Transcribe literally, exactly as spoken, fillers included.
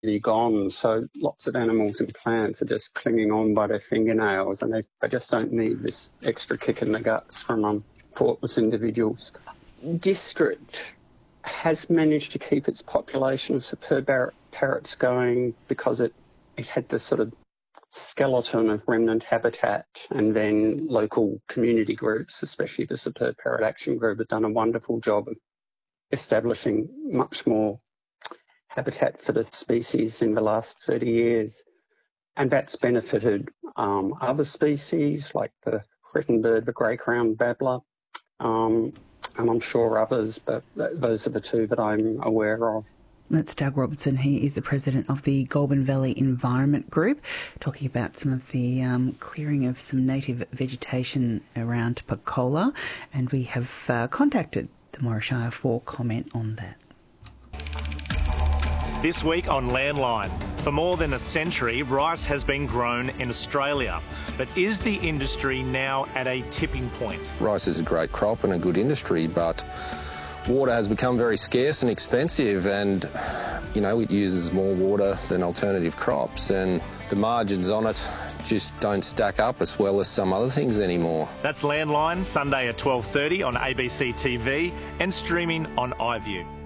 gone, so lots of animals and plants are just clinging on by their fingernails, and they, they just don't need this extra kick in the guts from um, thoughtless individuals. District has managed to keep its population of superb parrots going because it, it had this sort of skeleton of remnant habitat, and then local community groups, especially the Superb Parrot Action Group, have done a wonderful job of establishing much more habitat for the species in the last thirty years. And that's benefited um, other species like the Crettenbird, the grey-crowned babbler, um, and I'm sure others, but th- those are the two that I'm aware of. That's Doug Robertson. He is the president of the Goulburn Valley Environment Group, talking about some of the um, clearing of some native vegetation around Pacola, and we have uh, contacted the Moira Shire for comment on that. This week on Landline, for more than a century, rice has been grown in Australia. But is the industry now at a tipping point? Rice is a great crop and a good industry, but water has become very scarce and expensive, and, you know, it uses more water than alternative crops, and the margins on it just don't stack up as well as some other things anymore. That's Landline, Sunday at twelve thirty on A B C T V and streaming on iView.